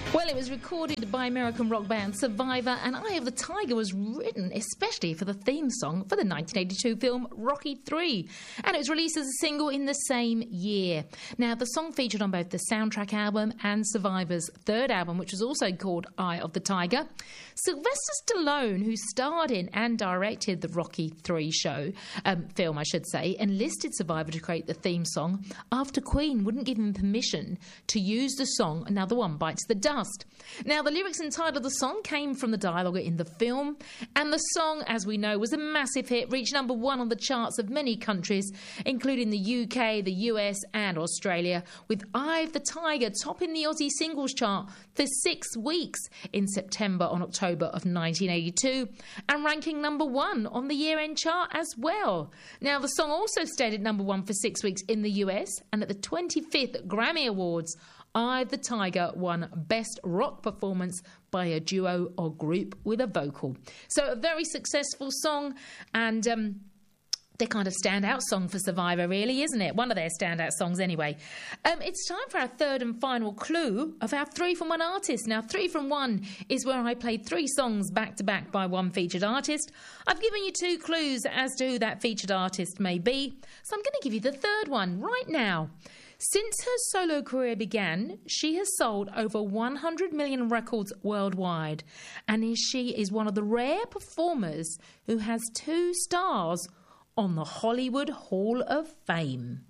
Well, it was recorded by American rock band Survivor, and Eye of the Tiger was written especially for the theme song for the 1982 film Rocky III, and it was released as a single in the same year. Now, the song featured on both the soundtrack album and Survivor's third album, which was also called Eye of the Tiger. Sylvester Stallone, who starred in and directed the Rocky III film, enlisted Survivor to create the theme song after Queen wouldn't give him permission to use the song Another One Bites the Dust. Now, the lyrics and title of the song came from the dialogue in the film, and the song, as we know, was a massive hit, reached number one on the charts of many countries, including the UK, the US and Australia, with Eye of the Tiger topping the Aussie singles chart for 6 weeks in September and October of 1982, and ranking number one on the year-end chart as well. Now, the song also stayed at number one for 6 weeks in the US, and at the 25th Grammy Awards, Eye of the Tiger won Best Rock Performance by a duo or group with a vocal. So a very successful song, and they're kind of standout song for Survivor, really, isn't it? One of their standout songs anyway. It's time for our third and final clue of our 3 from 1 artist. Now, 3 from 1 is where I played 3 songs back-to-back by one featured artist. I've given you 2 clues as to who that featured artist may be, so I'm going to give you the third one right now. Since her solo career began, she has sold over 100 million records worldwide, and she is one of the rare performers who has 2 stars on the Hollywood Hall of Fame.